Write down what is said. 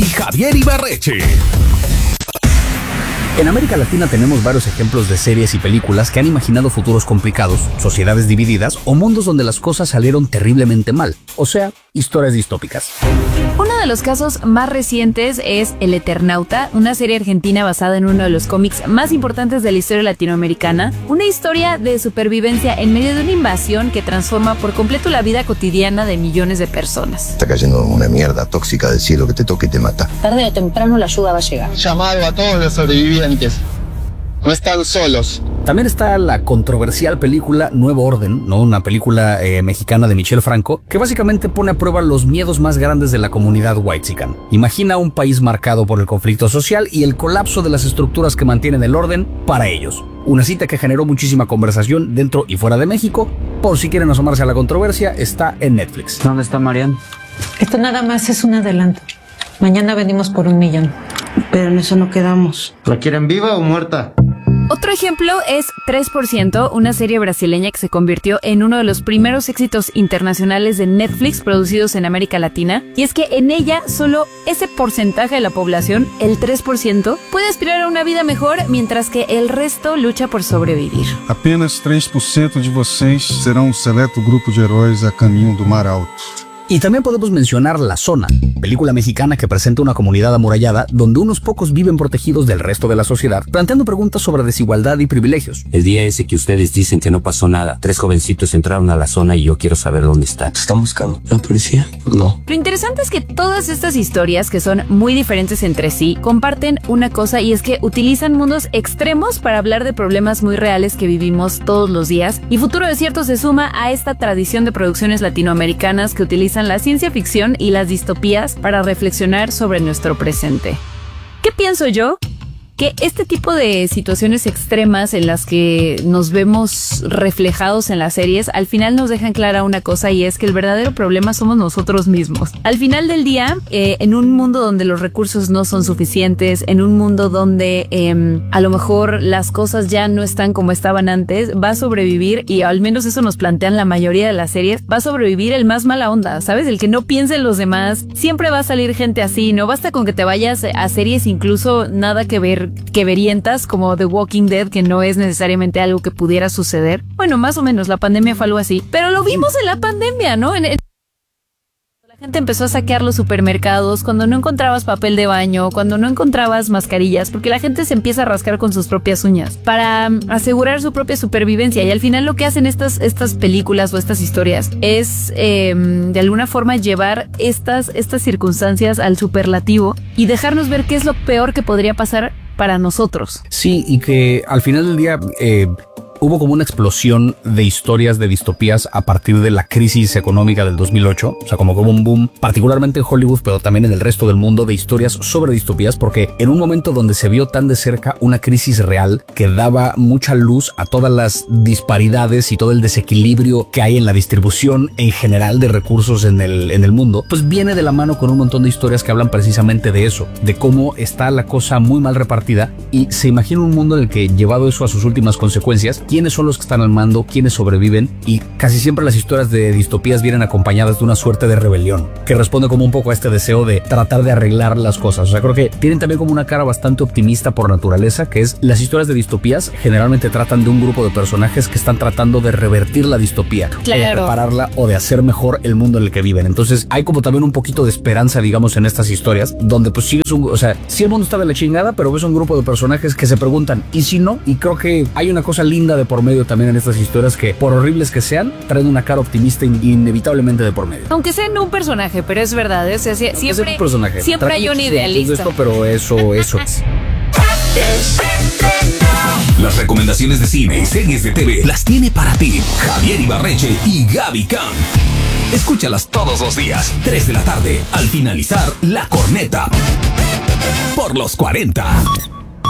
y Javier Ibarreche. En América Latina tenemos varios ejemplos de series y películas que han imaginado futuros complicados, sociedades divididas o mundos donde las cosas salieron terriblemente mal, o sea, historias distópicas. Uno de los casos más recientes es El Eternauta, una serie argentina basada en uno de los cómics más importantes de la historia latinoamericana, una historia de supervivencia en medio de una invasión que transforma por completo la vida cotidiana de millones de personas. Está cayendo una mierda tóxica del cielo que te toca y te mata. Tarde o temprano la ayuda va a llegar. Llamado a todos los sobrevivientes. No están solos. También está la controversial película Nuevo Orden, ¿no? Una película mexicana de Michel Franco, que básicamente pone a prueba los miedos más grandes de la comunidad whitexican. Imagina un país marcado por el conflicto social y el colapso de las estructuras que mantienen el orden para ellos. Una cita que generó muchísima conversación dentro y fuera de México. Por si quieren asomarse a la controversia, está en Netflix. ¿Dónde está Marian? Esto nada más es un adelanto. Mañana venimos por 1 millón. Pero en eso no quedamos. ¿La quieren viva o muerta? Otro ejemplo es 3%, una serie brasileña que se convirtió en uno de los primeros éxitos internacionales de Netflix producidos en América Latina. Y es que en ella solo ese porcentaje de la población, el 3%, puede aspirar a una vida mejor, mientras que el resto lucha por sobrevivir. Apenas 3% de vocês serão um seleto grupo de heróis a caminho do Mar Alto. Y también podemos mencionar La Zona, película mexicana que presenta una comunidad amurallada donde unos pocos viven protegidos del resto de la sociedad, planteando preguntas sobre desigualdad y privilegios. El día ese que ustedes dicen que no pasó nada, 3 jovencitos entraron a la zona y yo quiero saber dónde están. ¿Te están buscando? ¿La policía? No. Lo interesante es que todas estas historias, que son muy diferentes entre sí, comparten una cosa, y es que utilizan mundos extremos para hablar de problemas muy reales que vivimos todos los días. Y Futuro Desierto se suma a esta tradición de producciones latinoamericanas que utilizan la ciencia ficción y las distopías para reflexionar sobre nuestro presente. ¿Qué pienso yo? Que este tipo de situaciones extremas en las que nos vemos reflejados en las series, al final nos dejan clara una cosa, y es que el verdadero problema somos nosotros mismos. Al final del día, en un mundo donde los recursos no son suficientes, en un mundo donde a lo mejor las cosas ya no están como estaban antes, va a sobrevivir, y al menos eso nos plantean la mayoría de las series, va a sobrevivir el más mala onda, ¿sabes? El que no piense en los demás. Siempre va a salir gente así, no basta con que te vayas a series incluso nada que verientas como The Walking Dead, que no es necesariamente algo que pudiera suceder. Bueno, más o menos, la pandemia fue algo así, pero lo vimos en la pandemia, ¿no? La gente empezó a saquear los supermercados cuando no encontrabas papel de baño, cuando no encontrabas mascarillas, porque la gente se empieza a rascar con sus propias uñas para asegurar su propia supervivencia. Y al final lo que hacen estas películas o estas historias es de alguna forma llevar estas circunstancias al superlativo y dejarnos ver qué es lo peor que podría pasar para nosotros. Sí, y que al final del día hubo como una explosión de historias de distopías a partir de la crisis económica del 2008, o sea, como que hubo un boom, particularmente en Hollywood, pero también en el resto del mundo, de historias sobre distopías, porque en un momento donde se vio tan de cerca una crisis real que daba mucha luz a todas las disparidades y todo el desequilibrio que hay en la distribución en general de recursos en el mundo, pues viene de la mano con un montón de historias que hablan precisamente de eso, de cómo está la cosa muy mal repartida, y se imagina un mundo en el que, llevado eso a sus últimas consecuencias, quiénes son los que están al mando, quiénes sobreviven, y casi siempre las historias de distopías vienen acompañadas de una suerte de rebelión, que responde como un poco a este deseo de tratar de arreglar las cosas. O sea, creo que tienen también como una cara bastante optimista por naturaleza, que es las historias de distopías generalmente tratan de un grupo de personajes que están tratando de revertir la distopía, claro, o de repararla, o de hacer mejor el mundo en el que viven. Entonces hay como también un poquito de esperanza, digamos, en estas historias, donde pues sigues o sea, sí, el mundo está de la chingada, pero ves un grupo de personajes que se preguntan, ¿y si no? Y creo que hay una cosa linda de por medio también en estas historias, que por horribles que sean, traen una cara optimista inevitablemente de por medio. Aunque sea no un personaje, pero es verdad, o sea, siempre, siempre hay un idealista. Esto, pero eso es. Las recomendaciones de cine y series de TV las tiene para ti Javier Ibarreche y Gaby Khan. Escúchalas todos los días, 3 de la tarde, al finalizar La Corneta, por los 40.